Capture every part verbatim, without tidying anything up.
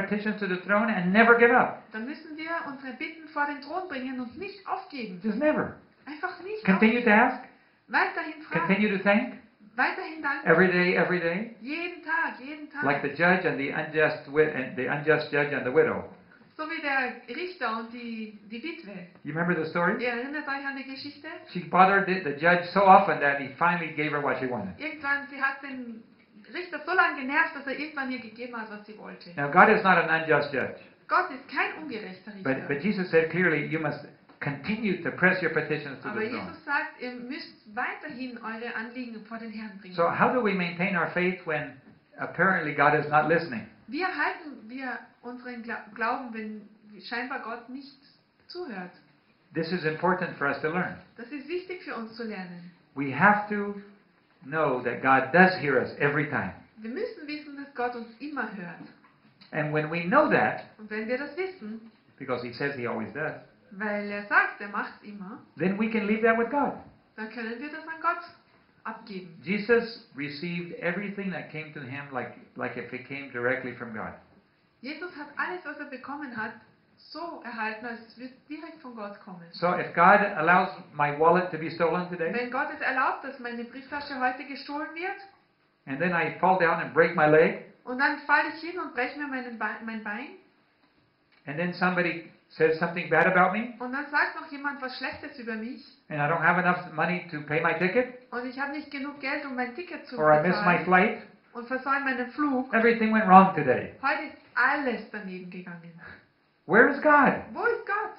petitions to the throne and never give up. Dann müssen wir unsere Bitten vor den Thron bringen und nicht aufgeben. Just never. Einfach nicht Continue to aufgeben. ask. Weiterhin fragen. Continue to thank. Weiterhin danken. Every day, every day. Jeden Tag, jeden Tag. Like the judge and the unjust wi- and the unjust judge and the widow. So wie der Richter und die, die Witwe. You remember the story? Ihr erinnert euch an die Geschichte? She bothered the, the judge so often that he finally gave her what she wanted. Irgendwann, sie hat den Richter so lange genervt, dass er irgendwann ihr gegeben hat, was sie wollte. Now God is not an unjust judge. Gott ist kein ungerechter Richter. But, but Jesus said clearly, you must continue to press your petitions to Aber the throne. Jesus sagt, ihr müsst weiterhin eure Anliegen vor den Herrn bringen. So how do we maintain our faith when apparently God is not listening? Wie erhalten wir unseren Gla- Glauben, wenn scheinbar Gott nicht zuhört? This is important for us to learn. Das ist wichtig für uns zu lernen. We have to know that God does hear us every time. Wir müssen wissen, dass Gott uns immer hört. And when we know that, Und wenn wir das wissen, because He says He always does, weil er sagt, er macht es immer, then we can leave that with God. dann können wir das an Gott abgeben. Jesus received everything that came to Him like, like if it came directly from God. Jesus hat alles, was er bekommen hat, so erhalten, als es wird direkt von Gott kommen. So if God allows my wallet to be stolen today, Wenn Gott es erlaubt, dass meine Brieftasche heute gestohlen wird, and then I fall down and break my leg, und dann falle ich hin und breche mir meinen Be- mein Bein, and then somebody says something bad about me, und dann sagt noch jemand was Schlechtes über mich, and I don't have enough money to pay my ticket, und ich habe nicht genug Geld, um mein Ticket zu or I miss my bezahlen, flight, und versäume meinen Flug, everything went wrong today. heute ist alles daneben gegangen. Where is God? Wo ist Gott?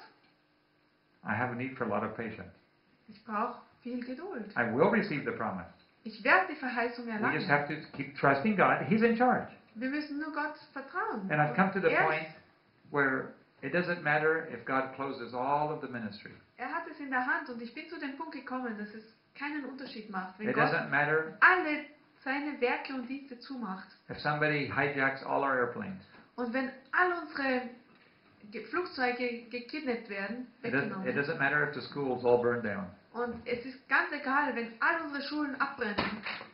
I have a need for a lot of patience. Ich brauche viel Geduld. I will receive the promise. Ich werde die Verheißung We just erlangen. have to keep trusting God. He's in charge. Wir müssen nur Gott vertrauen. And I've come to the er, point where it doesn't matter if God closes all of the ministry. er hat es in der Hand und ich bin zu dem Punkt gekommen, dass es keinen Unterschied macht, wenn It Gott doesn't matter alle seine Werke und Dienste zumacht. if somebody hijacks all our airplanes. Und wenn all unsere Ge- Flugzeuge gekidnappt werden, It doesn't, it weggenommen. doesn't matter if the schools all burn down. Und es ist ganz egal, wenn all unsere Schulen abbrennen.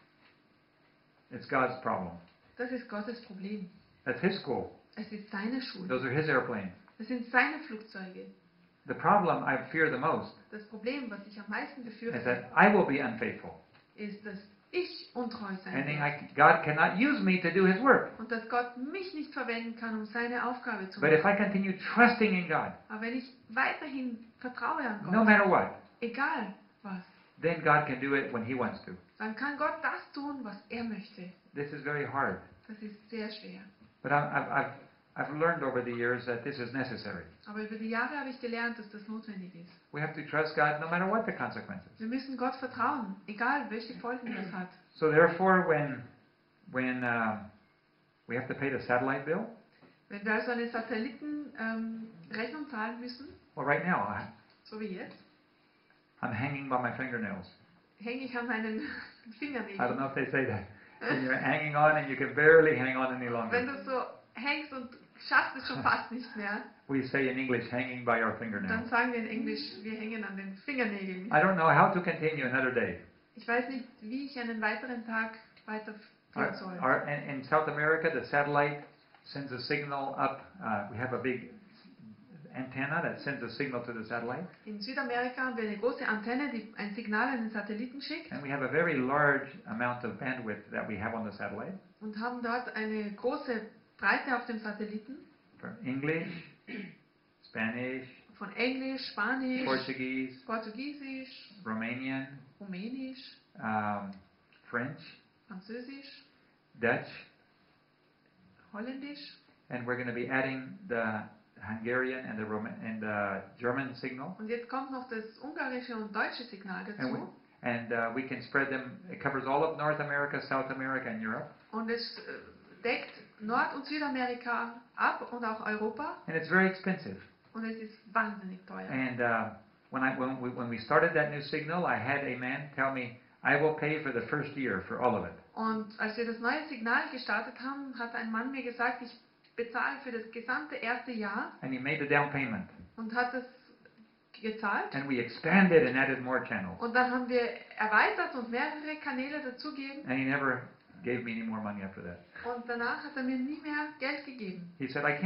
It's God's problem. Das ist Gottes Problem. That's His school. Es ist seine Schule. Those are His airplanes. Das sind seine Flugzeuge. The problem I fear the most Das Problem, was ich am meisten is befürchte, that I will be unfaithful. ist, dass ich untreu sein And then werde. I, God cannot use me to do His work. Und dass Gott mich nicht verwenden kann, um seine Aufgabe zu But if I machen. continue trusting in God, Aber wenn ich weiterhin vertraue an Gott, no matter what, egal was, then God can do it when He wants to. dann kann Gott das tun, was er möchte. This is very hard. Das ist sehr schwer. But I- I've, I've, I've learned over the years that this is necessary. Aber über die Jahre habe ich gelernt, dass das notwendig ist. We have to trust God no matter what the consequences. Wir müssen Gott vertrauen, egal welche Folgen das hat. So therefore, when when um, we have to pay the satellite bill, Wenn wir also eine Satellitenrechnung ähm, Rechnung zahlen müssen, well, right now I, so wie jetzt, I'm hanging by my fingernails. hänge ich an meinen I don't Fingernägeln. know if they say that. When you're hanging on and you can barely hang on any Wenn longer. du so hängst und schaffst es schon fast nicht mehr, We say in English, hanging by our dann fingernails. sagen wir in Englisch, wir hängen an den Fingernägeln. I don't know how to continue another day. Ich weiß nicht, wie ich einen weiteren Tag Our, weiterführen soll. our, in, in South America, the satellite sends a signal up. Uh, we have a big antenna that sends a signal to the satellite. In Südamerika haben wir eine große Antenne, die ein Signal an den Satelliten schickt And we have a very large amount of bandwidth that we have on the satellite und haben dort eine große Breite auf dem Satelliten for English, Spanish, von Englisch, Spanisch, Portuguese, Portugiesisch, Romanian, Rumänisch, um, French, Französisch, Dutch, Holländisch. and we're going to be adding the Hungarian and the Roman and the German signal, Und jetzt kommt noch das ungarische und deutsche Signal and we, dazu. and uh, we can spread them. It covers all of North America, South America, and Europe, Und es äh, deckt Nord- und Südamerika ab und auch Europa. and it's very expensive. Und es ist wahnsinnig teuer. And uh, when I when we, when we started that new signal, I had a man tell me, "I will pay for the first year for all of it." Und als wir das neue Signal gestartet haben, hat ein Mann mir gesagt, ich bezahle für das gesamte erste Jahr And he made the down payment, und hat das gezahlt. and we expanded and added more channels, Und dann haben wir erweitert und mehrere Kanäle dazugegeben. and he never gave me any more money after that. Und danach hat er mir nie mehr Geld gegeben. He said, "I can't."